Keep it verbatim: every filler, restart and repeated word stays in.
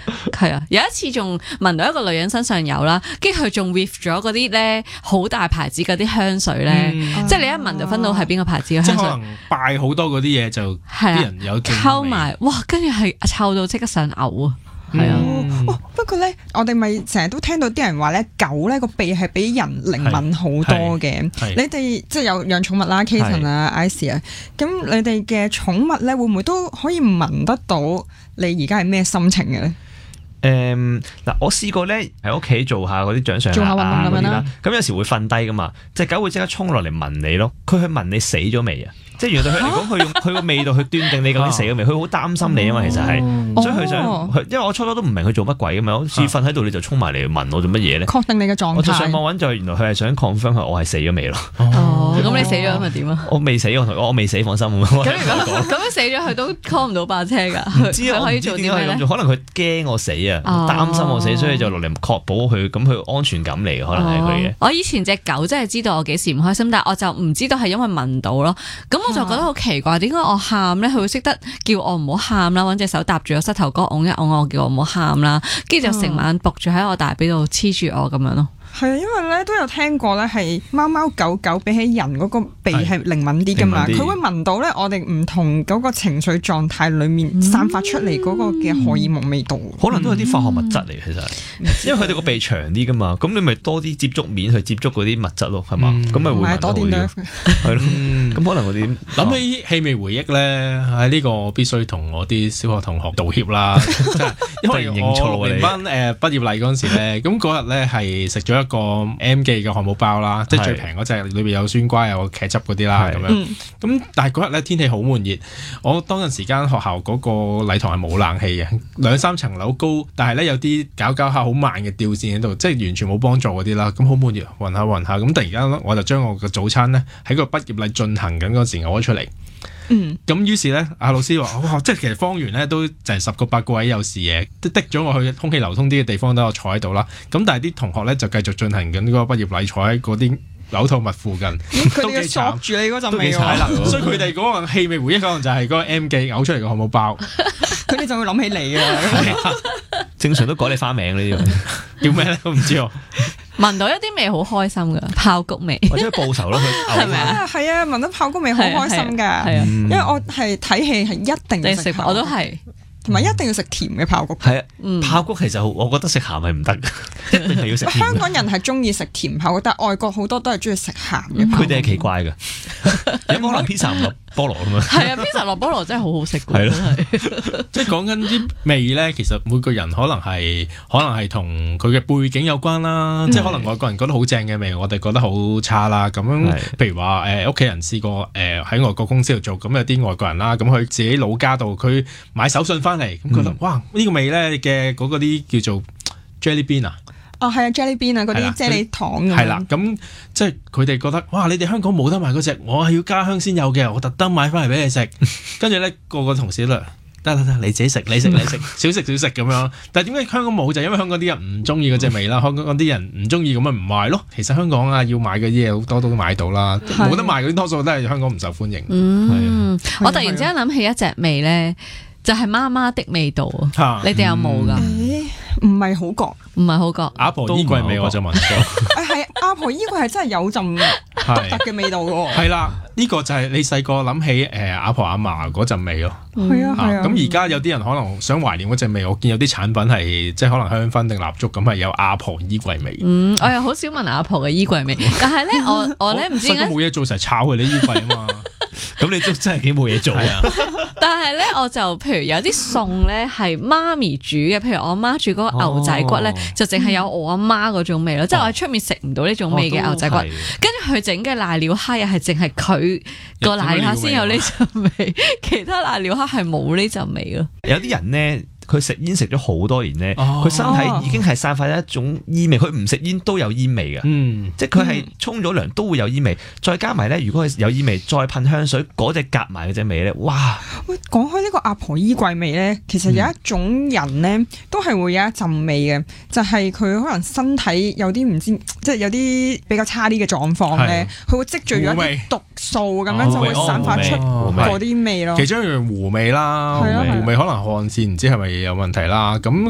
係啊，有一次仲聞到一個女人身上有啦，跟住佢仲 with 咗嗰啲咧好大牌子嗰啲香水咧，嗯、即係你一聞就分到係邊個牌子嘅香水。 即係可能拜好多嗰啲嘢就啲人有溝埋，哇！跟住係臭到即刻想嘔啊！係啊、 嗯哦，不過咧，我哋咪成日都聽到啲人話咧，狗咧個鼻係比人靈敏好多嘅。你哋即係有養寵物啦 ，Kason 啊 ，Icy 啊，咁你哋嘅寵物咧會唔會都可以聞得到你而家係咩心情嘅咧？ 誒嗱、嗯，我試過咧喺屋企做下嗰啲掌上壓啊嗰啲啦，咁有時會瞓低噶嘛，隻狗會即刻衝落嚟聞你咯，佢去聞你死咗未啊？即係原來對佢嚟講，佢用佢個味道去斷定你究竟死咗未，佢好擔心你啊嘛，其實係，哦、所以佢想，因為我初初都唔明佢做乜鬼噶嘛，好似瞓喺度你就衝埋嚟問我做乜嘢咧？確定你嘅狀態。 我就上網揾就原來佢係想 confirm 佢我係死咗未咯。 哦，咁你死咗咪點啊？ 我未死，我同我未死，放心。咁咁樣死咗佢都 call 唔到霸車㗎。唔知佢可以做啲咩咧？ 可能佢驚我死啊，擔、哦、心我死，所以就落嚟確保佢，咁佢安全感嚟嘅，可能係佢嘅。 我以前隻狗真係知道我幾時唔開心，但係我就唔知道係因為聞到咯。咁我就覺得好奇怪。點解我喊咧？佢會識得叫我唔好喊啦，搵隻手搭住個膝頭哥，拱一拱我，叫我唔好喊啦。跟住就成晚伏住喺我大髀度黐住我咁樣咯。 係啊，因為咧都有聽過咧，係貓貓狗狗比起人嗰個鼻係靈敏啲噶嘛，佢會聞到咧我哋唔同嗰個情緒狀態裏面散發出嚟嗰個嘅荷爾蒙味道。 嗯、可能都有啲化學物質嚟，其實，因為佢哋個鼻長啲噶嘛，咁你咪多啲接觸面去接觸嗰啲物質咯，係嘛？咁咪、嗯、會聞到多啲咯。係咯，咁可能我哋諗起氣味回憶咧，喺呢個必須同我啲小學同學道歉啦，因為我六年班誒畢業禮嗰陣時咧，咁嗰日咧係食咗一個 M 記嘅漢堡包啦，即係最平嗰隻，裏邊有酸瓜有茄汁嗰啲啦，咁樣。咁、嗯、但係嗰日咧天氣好悶熱，我當陣時間學校嗰個禮堂係冇冷氣嘅，兩三層樓高，但係咧有啲搞搞下好慢嘅吊扇喺度，即係完全冇幫助嗰啲啦。咁好悶熱，暈下暈下，咁突然間我就將我嘅早餐咧喺個畢業禮進行緊嗰時嘔咗出嚟。嗯，咁於是咧，阿老師話：哇，即係其實方圓咧都就係十個八個位有視野，滴咗我去空氣流通啲嘅地方，等我坐喺度啦。咁但係啲同學咧就繼續進行緊嗰個畢業禮，坐喺嗰啲嘔吐物附近， 佢哋索住你嗰陣味喎。所以佢哋嗰個氣味回憶可能就係嗰個 M 記嘔出嚟嘅漢堡包， 佢哋就會諗起你啊。 正常都改你花名呢啲， 叫咩咧？我唔知喎。 聞到一啲味好開心噶，爆谷味， 或者報仇咯， 係咪啊？ 係啊，聞到爆谷味好開心噶，係啊，因為我係睇戲係一定要食， 我都係， 同埋一定要食甜嘅爆谷。 係啊，爆谷其實我覺得食鹹係唔得嘅，一定係要食甜。 香港人係中意食甜爆谷，但係外國好多都係中意食鹹嘅。 佢哋係奇怪嘅，有冇可能披薩唔落菠蘿咁啊？ 係啊，披薩落菠蘿真係好好食嘅。 係咯， 即係講緊啲味咧，其實每個人可能係可能係同佢嘅背景有關啦。即係可能外國人覺得好正嘅味，我哋覺得好差啦。咁樣，譬如話誒屋企人試過誒喺外國公司度做，咁有啲外國人啦，咁佢自己老家度佢買手信翻嚟，咁覺得哇呢個味咧嘅嗰啲叫做 jelly bean 啊。 哦，係啊 jelly bean 啊，嗰啲啫喱糖咁樣。係啦，咁即係佢哋覺得，哇！你哋香港冇得賣嗰隻，我係要家鄉先有嘅，我特登買翻嚟俾你食。跟住咧，個個同事都得得得，你自己食，你食你食，少食少食咁樣。但係點解香港冇？就係因為香港啲人唔中意嗰隻味啦。香港啲人唔中意咁咪唔賣咯。其實香港啊，要買嘅嘢好多都買到啦，冇得賣嗰啲多數都係香港唔受歡迎。 嗯，我突然之間諗起一隻味咧，就係媽媽的味道啊！你哋有冇㗎？ 唔係好覺， 唔係好覺。 阿婆衣櫃味我就聞過。 係阿婆衣櫃係真係有陣獨特嘅味道喎。 係啦，呢個就係你細個諗起誒阿婆阿嫲嗰陣味咯。 係啊係啊。咁而家有啲人可能想懷念嗰隻味，我見有啲產品係即係可能香薰定蠟燭咁係有阿婆衣櫃味。 嗯，我又好少聞阿婆嘅衣櫃味，但係咧我我咧唔知點解冇嘢做成日炒佢啲衣櫃啊嘛。 咁你都真係幾冇嘢做啊！ 但係咧，我就譬如有啲餸咧係媽咪煮嘅，譬如我媽煮嗰個牛仔骨咧，哦、就淨係有我阿媽嗰種味咯，哦、即係我喺出面食唔到呢種味嘅牛仔骨。跟住佢整嘅瀨尿蝦又係淨係佢個瀨尿蝦先有呢陣味，其他瀨尿蝦係冇呢陣味咯。 有啲人咧。佢食煙食咗好多年咧，佢、哦、身體已經係散發一種煙味。佢唔食煙都有煙味嘅，嗯、即係佢係沖咗涼都會有煙味。再加埋咧，如果佢有煙味，再噴香水，嗰隻夾埋嗰隻味咧，哇！ 喂，講開呢個阿婆衣櫃味咧，其實有一種人咧，都係會有一陣味嘅，就係、是、佢可能身體有啲唔知，即係有啲比較差啲嘅狀況咧，佢會積聚咗啲毒素咁樣，哦、就會散發出嗰啲味咯。 其中一樣狐味啦，狐味，狐味可能看似唔知係咪有問題啦，咁。